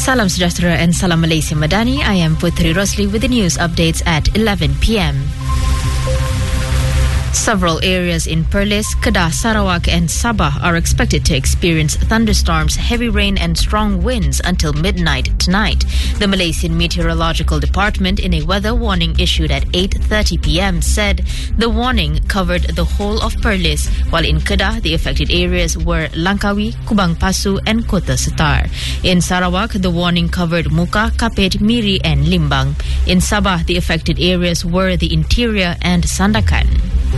Salam Sejahtera and Salam Malaysia Madani. I am Putri Rosli with the news updates at 11 p.m. Several areas in Perlis, Kedah, Sarawak and Sabah are expected to experience thunderstorms, heavy rain and strong winds until midnight tonight. The Malaysian Meteorological Department, in a weather warning issued at 8:30 p.m, said the warning covered the whole of Perlis, while in Kedah the affected areas were Langkawi, Kubang Pasu and Kota Setar. In Sarawak, the warning covered Muka, Kapit, Miri and Limbang. In Sabah, the affected areas were the interior and Sandakan.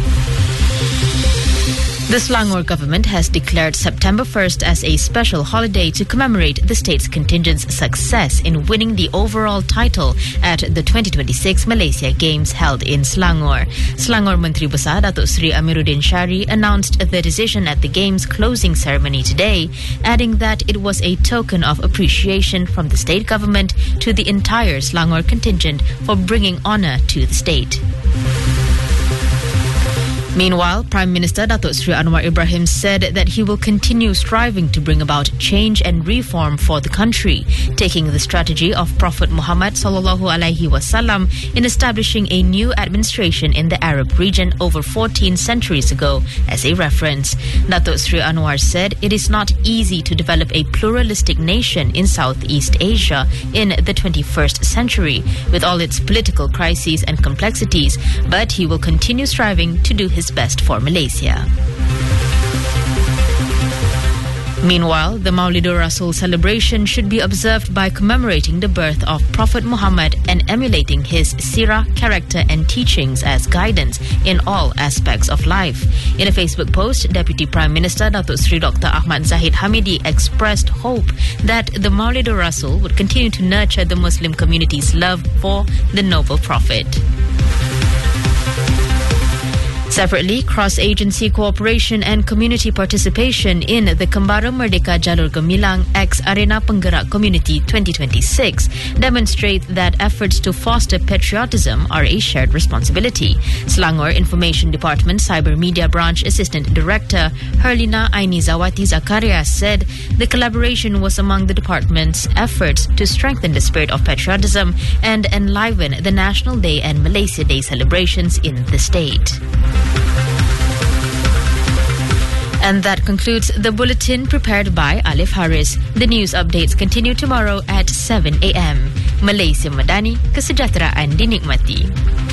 The Selangor government has declared September 1st as a special holiday to commemorate the state's contingent's success in winning the overall title at the 2026 Malaysia Games held in Selangor. Selangor Menteri Besar Datuk Seri Amiruddin Syari announced the decision at the Games closing ceremony today, adding that it was a token of appreciation from the state government to the entire Selangor contingent for bringing honour to the state. Meanwhile, Prime Minister Datuk Seri Anwar Ibrahim said that he will continue striving to bring about change and reform for the country, taking the strategy of Prophet Muhammad SAW in establishing a new administration in the Arab region over 14 centuries ago as a reference. Datuk Seri Anwar said it is not easy to develop a pluralistic nation in Southeast Asia in the 21st century, with all its political crises and complexities, but he will continue striving to do his best for Malaysia. Meanwhile, the Maulidur Rasul celebration should be observed by commemorating the birth of Prophet Muhammad and emulating his sirah, character and teachings as guidance in all aspects of life. In a Facebook post, Deputy Prime Minister Datuk Seri Dr. Ahmad Zahid Hamidi expressed hope that the Maulidur Rasul would continue to nurture the Muslim community's love for the noble Prophet. Separately, cross-agency cooperation and community participation in the Kembara Merdeka Jalur Gemilang X Arena Penggerak Community 2026 demonstrate that efforts to foster patriotism are a shared responsibility. Selangor Information Department Cyber Media Branch Assistant Director Herlina Ainizawati Zakaria said the collaboration was among the department's efforts to strengthen the spirit of patriotism and enliven the National Day and Malaysia Day celebrations in the state. And that concludes the bulletin prepared by Alif Haris. The news updates continue tomorrow at 7 a.m. Malaysia Madani, kesejahteraan dinikmati.